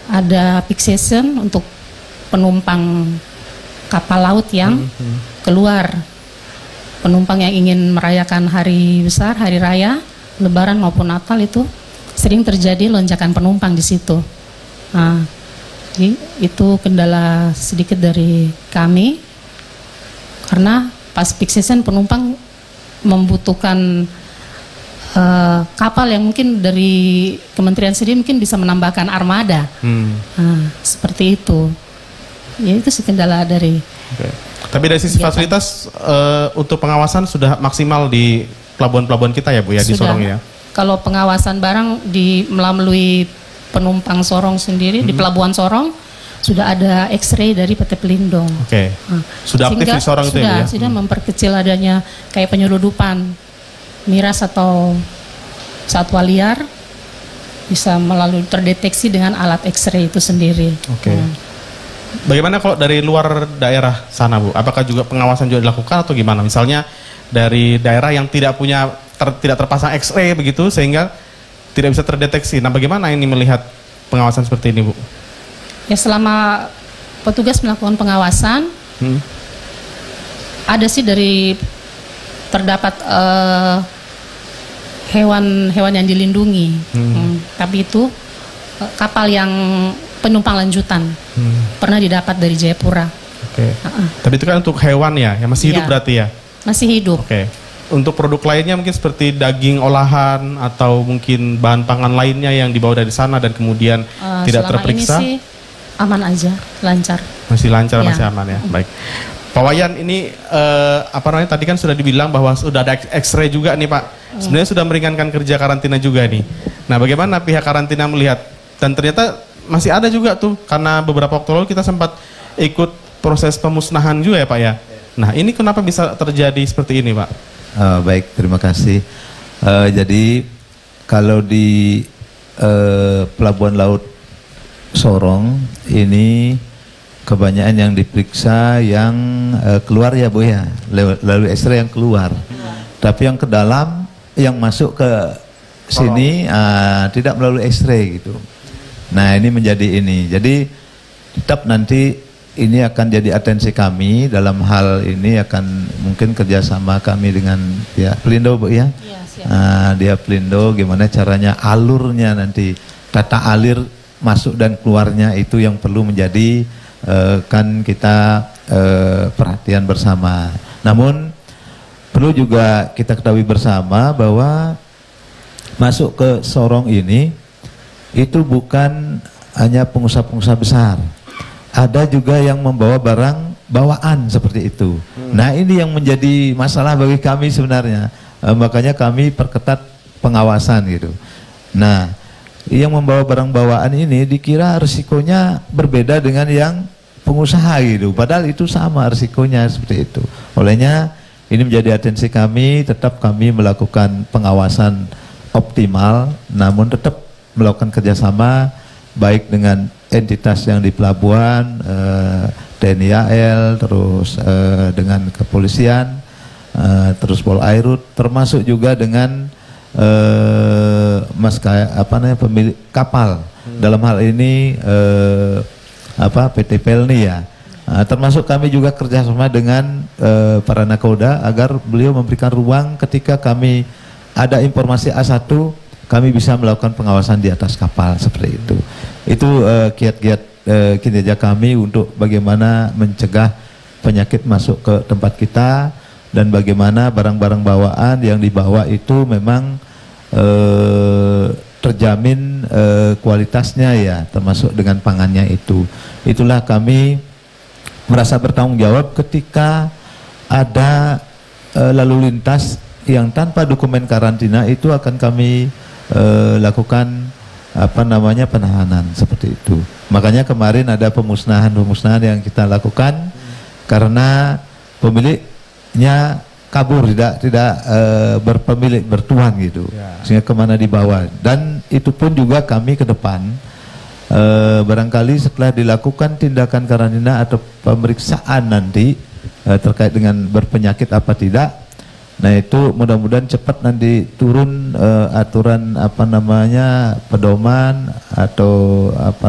ada peak season untuk penumpang kapal laut yang keluar. Penumpang yang ingin merayakan hari besar, hari raya, Lebaran maupun Natal itu sering terjadi lonjakan penumpang di situ. Nah, jadi itu kendala sedikit dari kami karena pas peak season penumpang membutuhkan kapal yang mungkin dari Kementerian sendiri mungkin bisa menambahkan armada. Nah, seperti itu. Ya itu sih kendala dari. Okay. Tapi dari sisi fasilitas untuk pengawasan sudah maksimal di pelabuhan-pelabuhan kita ya Bu ya, sudah, di Sorong ya. Kalau pengawasan barang melalui penumpang Sorong sendiri di Pelabuhan Sorong sudah ada X-ray dari PT Pelindung. Oke. Nah, sudah aktif di Sorong itu ya? Sudah memperkecil adanya kayak penyeludupan miras atau satwa liar bisa melalui terdeteksi dengan alat X-ray itu sendiri. Oke. Bagaimana kalau dari luar daerah sana Bu? Apakah juga pengawasan juga dilakukan atau gimana? Misalnya dari daerah yang tidak punya tidak terpasang X-ray begitu sehingga tidak bisa terdeteksi. Nah, bagaimana ini melihat pengawasan seperti ini Bu? Ya selama petugas melakukan pengawasan ada sih dari terdapat hewan yang dilindungi, tapi itu kapal yang penumpang lanjutan pernah didapat dari Jayapura. Oke. Tapi itu kan untuk hewan ya, yang masih hidup berarti ya? Masih hidup. Oke. Untuk produk lainnya mungkin seperti daging olahan atau mungkin bahan pangan lainnya yang dibawa dari sana dan kemudian tidak terperiksa? Ini sih aman aja, lancar. Masih lancar, masih aman ya. Baik. Pak Wayan, ini apa namanya tadi kan sudah dibilang bahwa sudah ada X-ray juga nih Pak. Sebenarnya sudah meringankan kerja karantina juga nih. Nah, bagaimana pihak karantina melihat? Dan ternyata masih ada juga tuh karena beberapa waktu lalu kita sempat ikut proses pemusnahan juga ya Pak ya. Nah, ini kenapa bisa terjadi seperti ini Pak? Baik, terima kasih. Jadi kalau di Pelabuhan Laut Sorong ini kebanyakan yang diperiksa yang keluar ya Bu ya, lalu X-ray yang keluar. Tapi yang ke dalam, yang masuk ke sini tidak melalui X-ray gitu. Nah ini menjadi ini. Jadi tetap nanti ini akan jadi atensi kami dalam hal ini akan mungkin kerjasama kami dengan pihak Pelindo Bu ya. Dia Pelindo gimana caranya alurnya nanti tata alir masuk dan keluarnya itu yang perlu menjadi kan kita perhatian bersama. Namun perlu juga kita ketahui bersama bahwa masuk ke Sorong ini itu bukan hanya pengusaha-pengusaha besar, ada juga yang membawa barang bawaan seperti itu. Nah ini yang menjadi masalah bagi kami sebenarnya, makanya kami perketat pengawasan gitu. Nah yang membawa barang bawaan ini dikira risikonya berbeda dengan yang pengusaha gitu, padahal itu sama risikonya seperti itu. Olehnya ini menjadi atensi kami, tetap kami melakukan pengawasan optimal, namun tetap melakukan kerjasama baik dengan entitas yang di pelabuhan, TNI AL, terus dengan kepolisian, terus Polairut, termasuk juga dengan pemilik kapal. Dalam hal ini PT Pelni ya. Termasuk kami juga kerjasama dengan para nakoda agar beliau memberikan ruang ketika kami ada informasi A1, kami bisa melakukan pengawasan di atas kapal seperti itu. Itu kiat-kiat kinerja kami untuk bagaimana mencegah penyakit masuk ke tempat kita dan bagaimana barang-barang bawaan yang dibawa itu memang terjamin kualitasnya ya, termasuk dengan pangannya itu. Itulah kami merasa bertanggung jawab ketika ada lalu lintas yang tanpa dokumen karantina itu akan kami lakukan penahanan seperti itu. Makanya kemarin ada pemusnahan yang kita lakukan karena pemiliknya kabur, tidak berpemilik, bertuan gitu, sehingga kemana dibawa. Dan itu pun juga kami ke depan barangkali setelah dilakukan tindakan karantina atau pemeriksaan nanti terkait dengan berpenyakit apa tidak, nah itu mudah-mudahan cepat nanti turun aturan pedoman atau